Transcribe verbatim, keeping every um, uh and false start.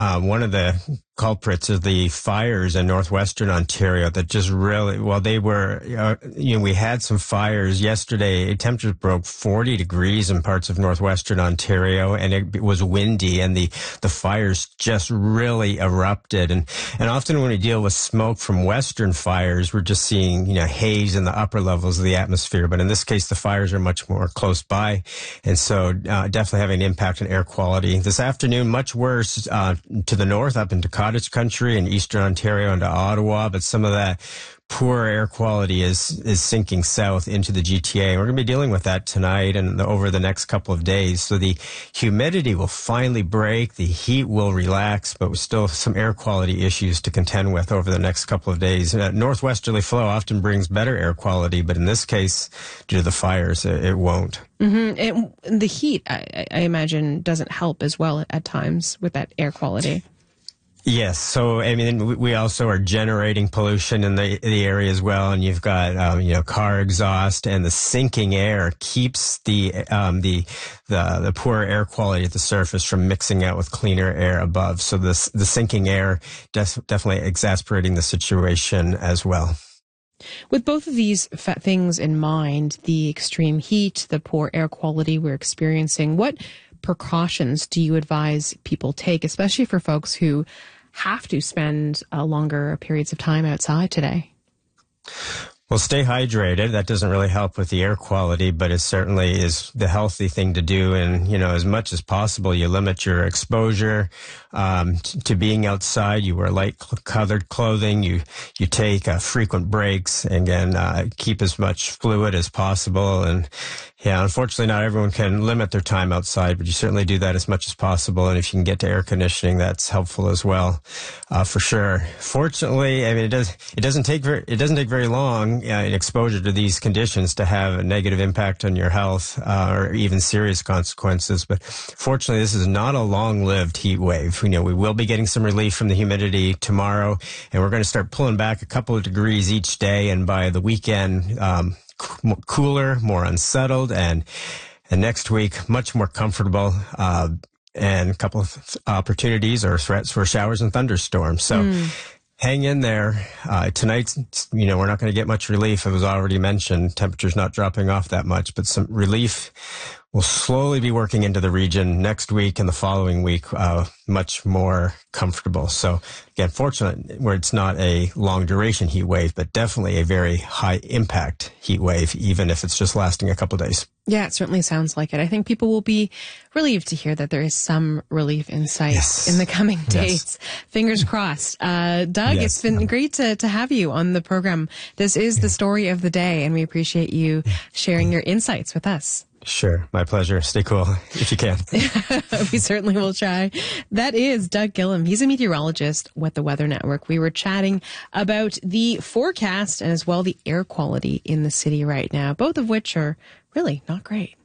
Um, one of the culprits is the fires in northwestern Ontario that just really, well, they were, uh, you know, we had some fires yesterday. Temperatures broke forty degrees in parts of northwestern Ontario, and it was windy, and the, the fires just really erupted. And, and often when we deal with smoke from western fires, we're just seeing, you know, haze in the upper levels of the atmosphere. But in this case, the fires are much more close by. And so uh, definitely having an impact on air quality. This afternoon, much worse uh, to the north, up into Cottage Country in eastern Ontario into Ottawa, but some of that poor air quality is is sinking south into the G T A. We're going to be dealing with that tonight and the, over the next couple of days. So the humidity will finally break, the heat will relax, but we still have some air quality issues to contend with over the next couple of days. Uh, northwesterly flow often brings better air quality, but in this case, due to the fires, it, it won't. Mm-hmm. It, the heat, I, I imagine, doesn't help as well at times with that air quality. Yes. So, I mean, we also are generating pollution in the, the area as well. And you've got, um, you know, car exhaust, and the sinking air keeps the, um, the, the, the poor air quality at the surface from mixing out with cleaner air above. So this, the sinking air def- definitely exasperating the situation as well. With both of these fa- things in mind, the extreme heat, the poor air quality we're experiencing, what precautions do you advise people take, especially for folks who have to spend uh, longer periods of time outside today? Well, stay hydrated. That doesn't really help with the air quality, but it certainly is the healthy thing to do. And, you know, as much as possible, you limit your exposure um, t- to being outside. You wear light colored clothing. You you take uh, frequent breaks, and again, uh, keep as much fluid as possible. And yeah, unfortunately, not everyone can limit their time outside, but you certainly do that as much as possible. And if you can get to air conditioning, that's helpful as well, uh, for sure. Fortunately, I mean, it does it doesn't take very it doesn't take very long uh, in exposure to these conditions to have a negative impact on your health uh, or even serious consequences. But fortunately, this is not a long-lived heat wave. You know, we will be getting some relief from the humidity tomorrow, and we're going to start pulling back a couple of degrees each day. And by the weekend, um, cooler, more unsettled, and and next week much more comfortable, uh, and a couple of opportunities or threats for showers and thunderstorms. So mm. hang in there. Uh, tonight, you know, we're not going to get much relief. It was already mentioned, temperatures not dropping off that much, but some relief will slowly be working into the region next week and the following week, uh, much more comfortable. So again, fortunate where it's not a long duration heat wave, but definitely a very high impact heat wave, even if it's just lasting a couple of days. Yeah, it certainly sounds like it. I think people will be relieved to hear that there is some relief in sight yes. in the coming days. Yes. Fingers crossed. Uh, Doug, yes. it's been great to, to have you on the program. This is the story of the day, and we appreciate you sharing your insights with us. Sure. My pleasure. Stay cool if you can. We certainly will try. That is Doug Gillam. He's a meteorologist with the Weather Network. We were chatting about the forecast and as well the air quality in the city right now, both of which are really not great.